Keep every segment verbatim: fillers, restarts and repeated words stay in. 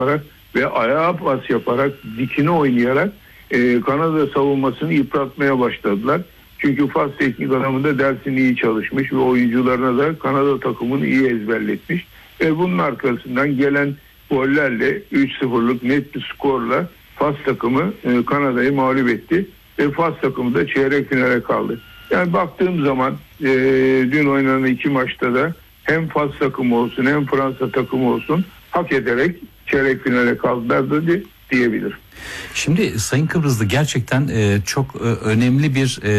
yaparak ve ayağa pas yaparak, dikine oynayarak e, Kanada savunmasını yıpratmaya başladılar. Çünkü Fas teknik adamı da dersini iyi çalışmış ve oyuncularına da Kanada takımını iyi ezberletmiş. Ve bunun arkasından gelen gollerle üç sıfırlık net bir skorla Fas takımı e, Kanada'yı mağlup etti. Ve Fas takımı da çeyrek finale kaldı. Yani baktığım zaman e, dün oynanan iki maçta da hem Fas takımı olsun hem Fransa takımı olsun hak ederek çeyrek finale kaldılar da diyebilirim. Şimdi Sayın Kıbrıslı gerçekten e, çok e, önemli bir e,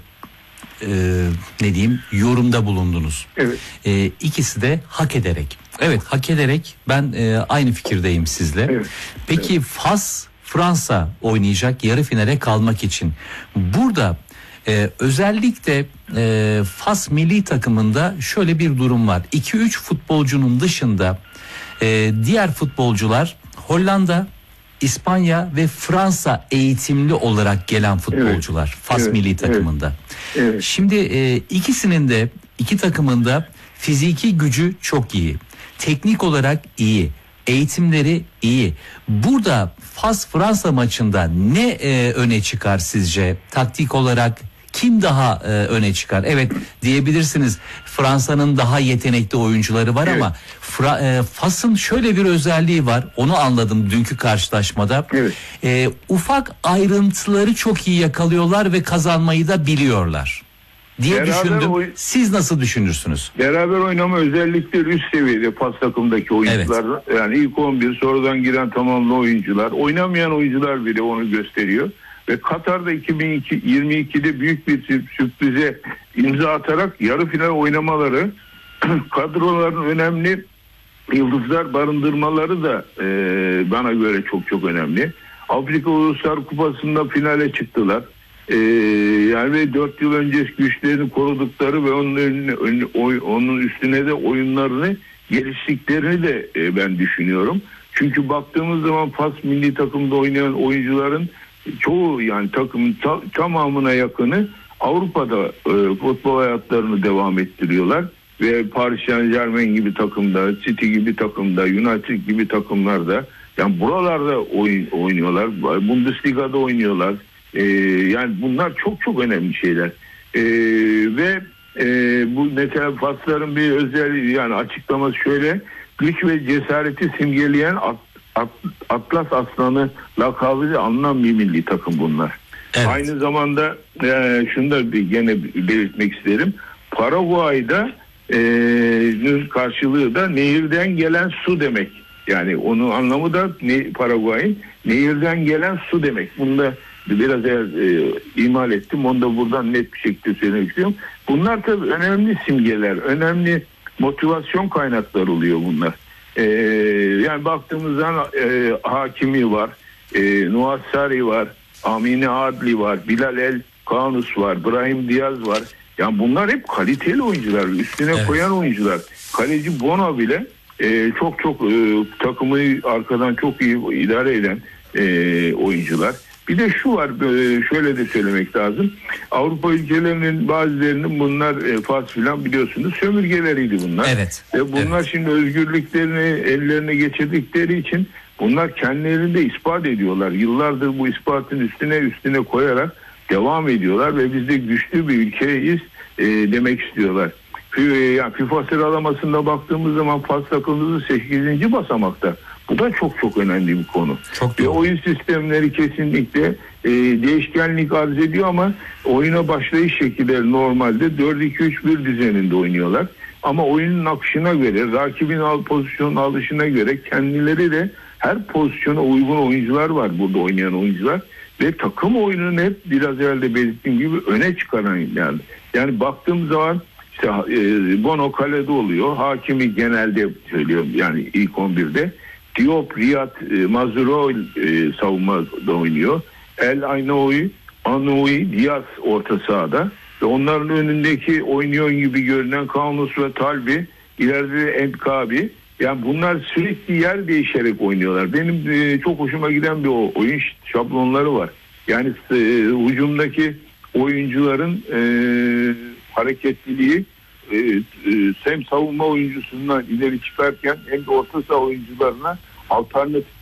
e, ne diyeyim yorumda bulundunuz. Evet. E, ikisi de hak ederek. Evet, hak ederek, ben e, aynı fikirdeyim sizle. Evet. Peki Evet. Fas Fransa oynayacak yarı finale kalmak için burada e, özellikle e, Fas milli takımında şöyle bir durum var. iki üç futbolcunun dışında e, diğer futbolcular Hollanda, İspanya ve Fransa eğitimli olarak gelen futbolcular, evet, Fas evet, milli takımında. Evet, evet. Şimdi e, ikisinin de iki takımın da fiziki gücü çok iyi. Teknik olarak iyi. Eğitimleri iyi. Burada Fas Fransa maçında ne e, öne çıkar sizce? Taktik olarak kim daha e, öne çıkar? Evet, diyebilirsiniz Fransa'nın daha yetenekli oyuncuları var, evet, ama Fra- e, Fas'ın şöyle bir özelliği var. Onu anladım dünkü karşılaşmada. Evet. E, ufak ayrıntıları çok iyi yakalıyorlar ve kazanmayı da biliyorlar diye Beraber düşündüm. oy- Siz nasıl düşünürsünüz? Beraber oynama özellikleri üst seviyede Fas takımdaki oyuncular. Evet. Yani ilk on bir, sonradan giren tamamlı oyuncular. Oynamayan oyuncular bile onu gösteriyor. Ve Katar'da iki bin yirmi ikide büyük bir sürprize imza atarak yarı final oynamaları, kadroların önemli yıldızlar barındırmaları da e, bana göre çok çok önemli. Afrika Uluslar Kupası'nda finale çıktılar. Ee, yani ve dört yıl önce güçlerini korudukları ve onun önüne, önüne, oy, onun üstüne de oyunlarını geliştiklerini de e, ben düşünüyorum. Çünkü baktığımız zaman Fas milli takımda oynayan oyuncuların çoğu, yani takımın ta, tamamına yakını Avrupa'da e, futbol hayatlarını devam ettiriyorlar. Ve Paris Saint-Germain gibi takımda, City gibi takımda, United gibi takımlarda, yani buralarda oyun, oynuyorlar. Bundesliga'da oynuyorlar. Ee, yani bunlar çok çok önemli şeyler. Ee, ve e, bu mesela Fasların bir özelliği, yani açıklaması şöyle: güç ve cesareti simgeleyen at, at, Atlas Aslanı lakabıyla anılan bir milli takım bunlar. Evet. Aynı zamanda e, şunu da bir, gene belirtmek isterim. Paraguay'da e, karşılığı da nehirden gelen su demek. Yani onun anlamı da ne, Paraguay'ın nehirden gelen su demek. Bunu da biraz eğer e, imal ettim. Onu da buradan net bir şekilde söylemek istiyorum. Bunlar tabii önemli simgeler, önemli motivasyon kaynakları oluyor bunlar. E, yani baktığımızda e, Hakimi var, e, Nuassari var, Amine Adli var, Bilal El Kanus var, Brahim Diaz var. Yani bunlar hep kaliteli oyuncular, üstüne evet. koyan oyuncular. Kaleci Bono bile e, çok çok e, takımı arkadan çok iyi idare eden e, oyuncular. Bir de şu var, şöyle de söylemek lazım. Avrupa ülkelerinin bazılarının bunlar e, Fas filan biliyorsunuz sömürgeleriydi bunlar. Evet. Ve bunlar evet. şimdi özgürlüklerini ellerine geçirdikleri için bunlar kendilerinde ispat ediyorlar. Yıllardır bu ispatın üstüne üstüne koyarak devam ediyorlar ve biz de güçlü bir ülkeyiz e, demek istiyorlar. Yani FIFA sıralamasında baktığımız zaman Fas takımımız sekizinci basamakta. Bu da çok çok önemli bir konu. Çok ve oyun sistemleri kesinlikle e, değişkenlik arz ediyor ama oyuna başlayış şekilleri normalde dört iki üç bir düzeninde oynuyorlar. Ama oyunun akışına göre, rakibin al pozisyonun alışına göre kendileri de her pozisyona uygun oyuncular var burada oynayan oyuncular. Ve takım oyununu hep biraz evvel belirttiğim gibi öne çıkaran yani. Yani baktığım zaman işte e, Bono kalede oluyor. Hakimi genelde söylüyorum yani ilk on birde. Diop, Riyad, e, Mazuro e, savunmada oynuyor. El Aynoui, Anoui, Diaz orta sahada. Ve onların önündeki oynuyor gibi görünen Kaunus ve Talbi, ileride Enkabi. Yani bunlar sürekli yer değişerek oynuyorlar. Benim e, çok hoşuma giden bir o, oyun şablonları var. Yani e, hücumdaki oyuncuların e, hareketliliği e, e, hem savunma oyuncusundan ileri çıkarken hem de orta saha oyuncularına alternatif